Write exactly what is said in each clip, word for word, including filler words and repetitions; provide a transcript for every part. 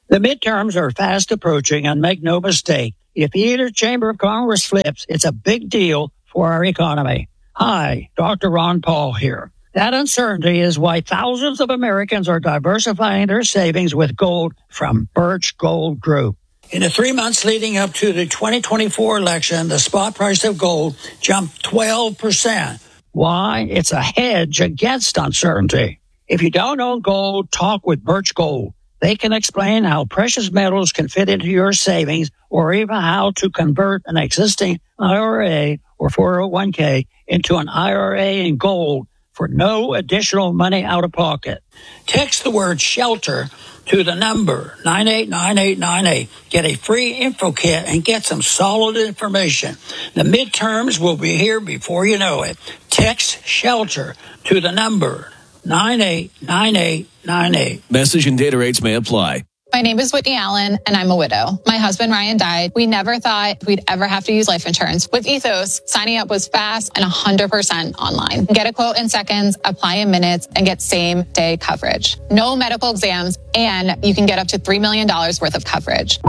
The midterms are fast approaching, and make no mistake, if either chamber of Congress flips, it's a big deal for our economy. Hi, Doctor Ron Paul here. That uncertainty is why thousands of Americans are diversifying their savings with gold from Birch Gold Group. In the three months leading up to the twenty twenty-four election, the spot price of gold jumped twelve percent. Why? It's a hedge against uncertainty. If you don't own gold, talk with Birch Gold. They can explain how precious metals can fit into your savings, or even how to convert an existing I R A or four oh one k into an I R A in gold for no additional money out of pocket. Text the word SHELTER to the number nine eight nine eight nine eight. Get a free info kit and get some solid information. The midterms will be here before you know it. Text SHELTER to the number nine eight nine eight nine eight. Message and data rates may apply. My name is Whitney Allen, and I'm a widow. My husband, Ryan, died. We never thought we'd ever have to use life insurance. With Ethos, signing up was fast and one hundred percent online. Get a quote in seconds, apply in minutes, and get same-day coverage. No medical exams, and you can get up to three million dollars worth of coverage.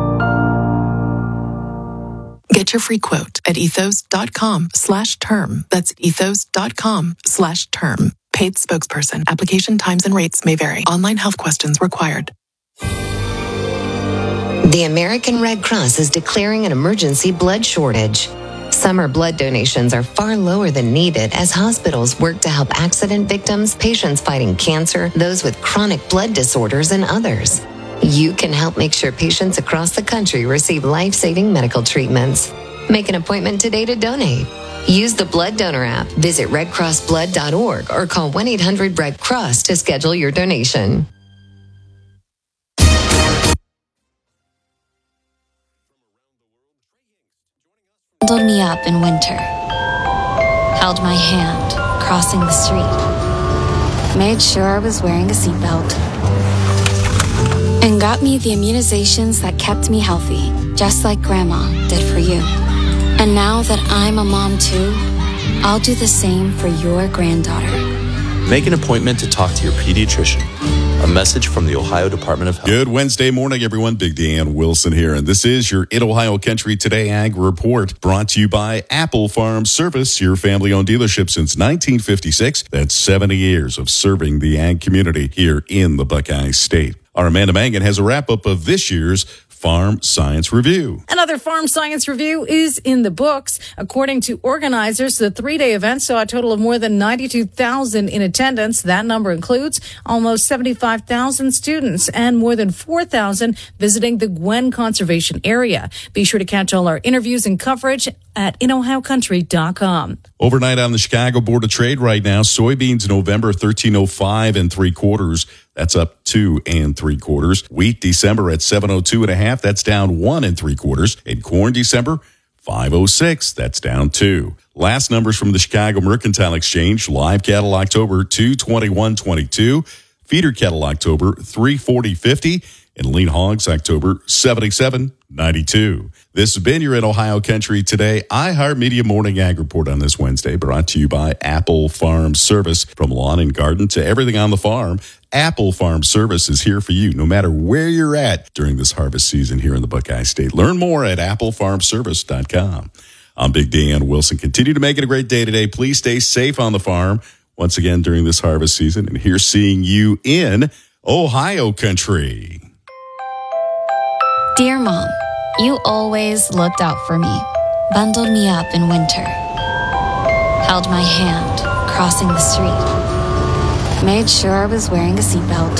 Get your free quote at ethos.com slash term. That's ethos.com slash term. Paid spokesperson. Application times and rates may vary. Online health questions required. The American Red Cross is declaring an emergency blood shortage. Summer blood donations are far lower than needed as hospitals work to help accident victims, patients fighting cancer, those with chronic blood disorders, and others. You can help make sure patients across the country receive life-saving medical treatments. Make an appointment today to donate. Use the Blood Donor app, visit red cross blood dot org, or call one eight hundred red cross to schedule your donation. Bundled me up in winter, held my hand crossing the street, made sure I was wearing a seatbelt, and got me the immunizations that kept me healthy, just like Grandma did for you. And now that I'm a mom too, I'll do the same for your granddaughter. Make an appointment to talk to your pediatrician. A message from the Ohio Department of Health. Good Wednesday morning, everyone. Big Dan Wilson here, and this is your In Ohio Country Today Ag Report, brought to you by Apple Farm Service, your family-owned dealership since nineteen fifty-six. That's seventy years of serving the ag community here in the Buckeye State. Our Amanda Mangan has a wrap-up of this year's Farm Science Review. Another Farm Science Review is in the books. According to organizers, the three-day event saw a total of more than ninety-two thousand in attendance. That number includes almost seventy-five thousand students and more than four thousand visiting the Gwen Conservation Area. Be sure to catch all our interviews and coverage at in ohio country dot com. Overnight on the Chicago Board of Trade right now, soybeans November thirteen oh five and three quarters. That's up two and three quarters. Wheat December at seven oh two and a half. That's down one and three quarters. And corn December five oh six. That's down two. Last numbers from the Chicago Mercantile Exchange. Live cattle October two twenty-one twenty-two. Feeder cattle October three forty fifty. And lean hogs October seventy-seven ninety-two. This has been your In Ohio Country Today iHeartMedia Morning Ag Report on this Wednesday, brought to you by Apple Farm Service. From lawn and garden to everything on the farm, Apple Farm Service is here for you no matter where you're at during this harvest season here in the Buckeye State. Learn more at apple farm service dot com. I'm Big Dan Wilson. Continue to make it a great day today. Please stay safe on the farm once again during this harvest season. And here's seeing you in Ohio Country. Dear Mom, you always looked out for me, bundled me up in winter, held my hand crossing the street, made sure I was wearing a seatbelt,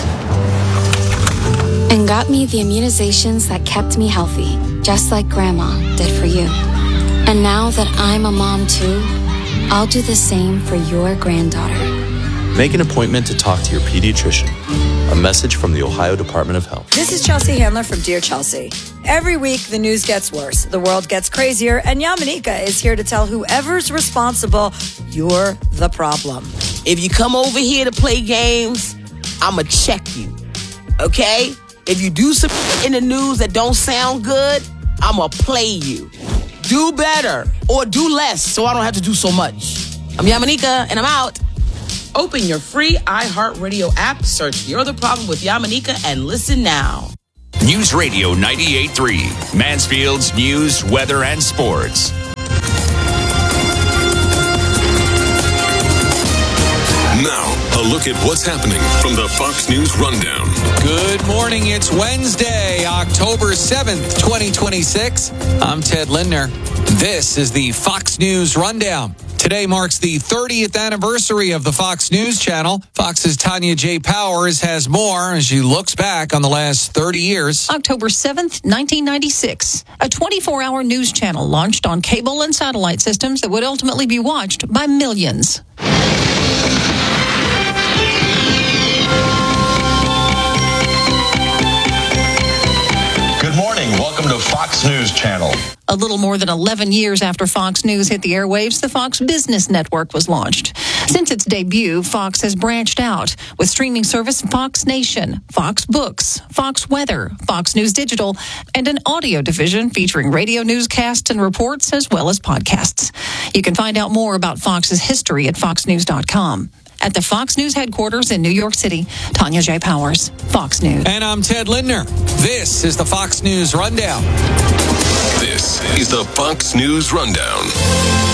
and got me the immunizations that kept me healthy, just like Grandma did for you. And now that I'm a mom too, I'll do the same for your granddaughter. Make an appointment to talk to your pediatrician. A message from the Ohio Department of Health. This is Chelsea Handler from Dear Chelsea. Every week, the news gets worse, the world gets crazier, and Yamanika is here to tell whoever's responsible, you're the problem. If you come over here to play games, I'ma check you, okay? If you do something in the news that don't sound good, I'ma play you. Do better or do less so I don't have to do so much. I'm Yamanika, and I'm out. Open your free iHeartRadio app, search You're the Problem with Yamanika, and listen now. News Radio ninety-eight point three, Mansfield's news, weather, and sports. Now, a look at what's happening from the Fox News Rundown. Good morning. It's Wednesday, October seventh, twenty twenty-six. I'm Ted Lindner. This is the Fox News Rundown. Today marks the thirtieth anniversary of the Fox News Channel. Fox's Tanya J. Powers has more as she looks back on the last thirty years. October seventh, nineteen ninety-six. A twenty-four hour news channel launched on cable and satellite systems that would ultimately be watched by millions. Good morning. Welcome to Fox News Channel. A little more than eleven years after Fox News hit the airwaves, the Fox Business Network was launched. Since its debut, Fox has branched out with streaming service Fox Nation, Fox Books, Fox Weather, Fox News Digital, and an audio division featuring radio newscasts and reports as well as podcasts. You can find out more about Fox's history at fox news dot com. At the Fox News headquarters in New York City, Tanya J. Powers, Fox News. And I'm Ted Lindner. This is the Fox News Rundown. This is the Fox News Rundown.